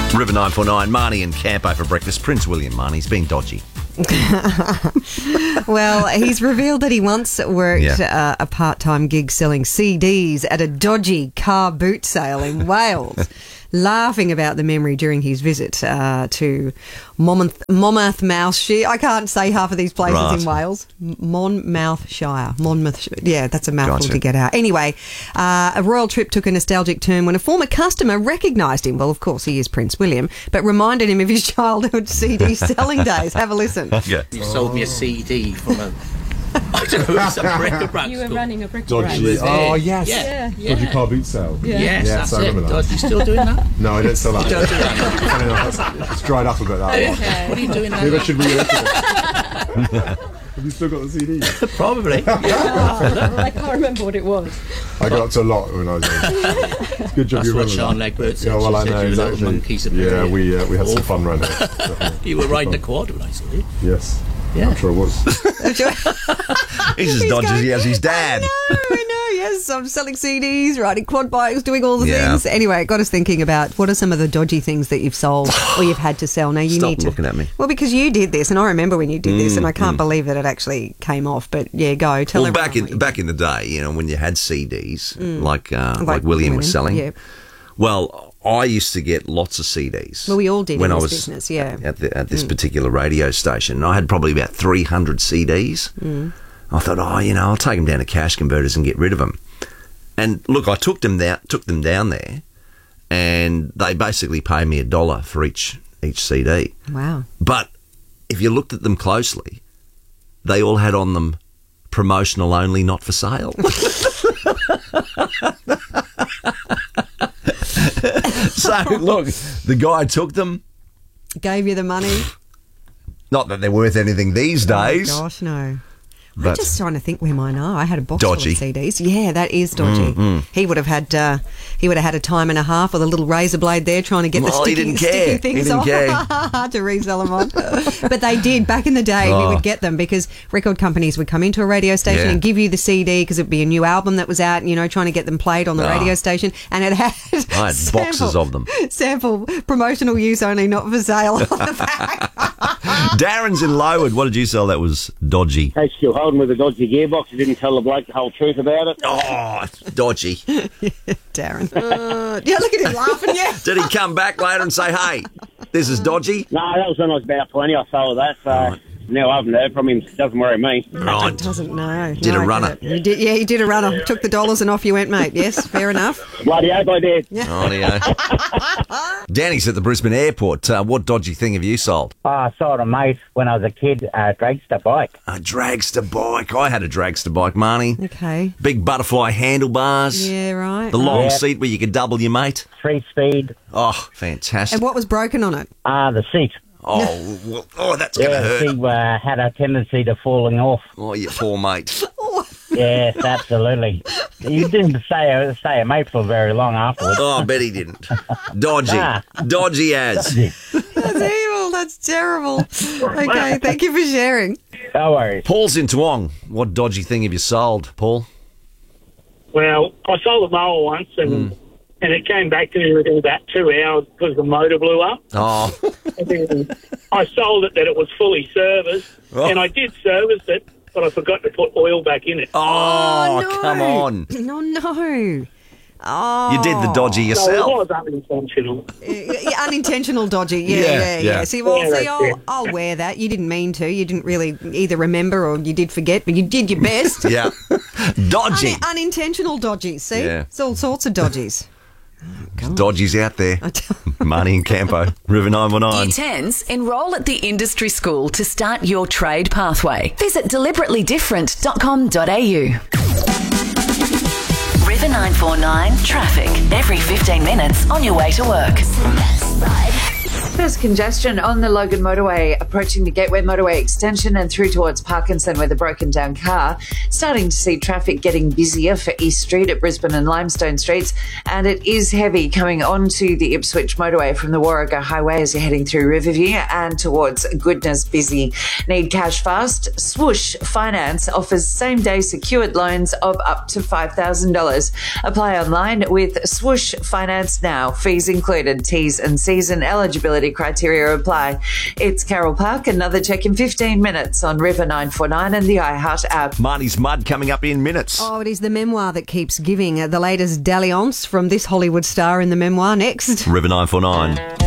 River 949, Marnie and Campo for breakfast. Prince William, Marnie's been dodgy. Well, he's revealed that he once worked a part-time gig selling CDs at a dodgy car boot sale in Wales, laughing about the memory during his visit to Monmouthshire. I can't say half of these places in Wales. Monmouthshire. Yeah, that's a mouthful to get out. Anyway, a royal trip took a nostalgic turn when a former customer recognised him. Well, of course, he is Prince William, but reminded him of his childhood CD selling days. Have a listen. Okay. You sold me a CD from a... I don't know, it's a bric-a-brac You were store. running a bric-a-brac. Dodgy. Oh, yes. Yeah. Dodgy car boot sale. Yes, Yes, that's I remember it. that. You still doing that? No, I don't sell that. You don't do that. Funny enough, it's dried up a bit, that one. Okay. What are you doing now? Maybe I should reopen it. Have you still got the CD? Probably. I can't remember what it was. I got up to a lot when I was young. Good job That's you what remember Sean that. Legbert said. Yeah, well, I She said know, you little exactly. monkeys of Yeah, period. we had some fun around here. Definitely. You were riding a quad when I saw you. Yes. Yeah. I'm sure it was. He's as dodgy as he has his dad. I know, yes. I'm selling CDs, riding quad bikes, doing all the Yeah. things. Anyway, it got us thinking about what are some of the dodgy things that you've sold or you've had to sell. Now, you Stop need to... looking at me. Well, because you did this, and I remember when you did this, and I can't believe that it actually came off. But, yeah, go. Tell Well, everyone. back in the day, you know, when you had CDs, like William was selling. Yeah. Well, I used to get lots of CDs. Well, we all did when in I this was business, yeah. at this particular radio station. And I had probably about 300 CDs. I thought, I'll take them down to cash converters and get rid of them. And look, I took them down there, and they basically paid me $1 for each CD. Wow. But if you looked at them closely, they all had on them promotional only, not for sale. So, look, the guy took them. Gave you the money? Not that they're worth anything these days. Oh, gosh, no. I'm But- just trying to think where mine are. I had a box full of Dodgy. CDs. Yeah, that is dodgy. He would have had a time and a half with a little razor blade there trying to get Well, the he sticky didn't care. things He didn't off care. to resell them on. But they did. Back in the day, we would get them because record companies would come into a radio station Yeah. and give you the CD because it'd be a new album that was out, trying to get them played on the radio station. And it had I had boxes of them. Sample promotional use only, not for sale on the back. Darren's in Lowood. What did you sell that was dodgy? Hey, still holding with a dodgy gearbox. He didn't tell the bloke the whole truth about it. Oh, dodgy. Darren. Yeah, look at him laughing, yeah. Did he come back later and say, hey, this is dodgy? No, that was when I was about 20. I sold that, so now I haven't heard from him. It doesn't worry me. Right. Doesn't know. Did a I runner. get it. You did a runner. Took the dollars and off you went, mate. Yes, fair enough. Bloody hope I did. Rightio. Danny's at the Brisbane airport. What dodgy thing have you sold? I sold a mate when I was a kid, a dragster bike. A dragster bike. I had a dragster bike, Marnie. Okay. Big butterfly handlebars. Yeah, right. The long Yeah. seat where you could double your mate. 3-speed. Oh, fantastic. And what was broken on it? The seat. That's going to Yeah, the hurt. seat had a tendency to falling off. Oh, you poor mate. Yes, absolutely. You didn't stay a mate for very long afterwards. Oh, I bet he didn't. Dodgy. Ah. Dodgy as. That's evil. That's terrible. Okay, thank you for sharing. No worries. Paul's in Toowong. What dodgy thing have you sold, Paul? Well, I sold a mower once and it came back to me within about 2 hours because the motor blew up. Oh, And then I sold it that it was fully serviced, and I did service it, but I forgot to put oil back in it. oh, no. come on. No. Oh. You did the dodgy So it yourself. was unintentional. Yeah, unintentional dodgy. Yeah. See, Yeah, that's I'll wear that. You didn't mean to. You didn't really either remember or you did forget, but you did your best. Yeah. Dodgy. Unintentional dodgies. See, Yeah. it's all sorts of dodgies. Dodgy's out there. Marnie and Campo. River 919. Year 10s, enrol at the industry school to start your trade pathway. Visit deliberately.different.com.au. River 949 traffic every 15 minutes on your way to work. First congestion on the Logan Motorway, approaching the Gateway Motorway extension and through towards Parkinson with a broken down car. Starting to see traffic getting busier for East Street at Brisbane and Limestone Streets, and it is heavy coming onto the Ipswich Motorway from the Warrego Highway as you're heading through Riverview and towards Goodness busy. Need cash fast? Swoosh Finance offers same-day secured loans of up to $5,000. Apply online with Swoosh Finance now. Fees included. T's and C's and eligibility criteria apply. It's Carol Park. Another check in 15 minutes on River 949 and the iHeart app. Marnie's Mud coming up in minutes. Oh, it is the memoir that keeps giving. The latest dalliance from this Hollywood star in the memoir next. River 949.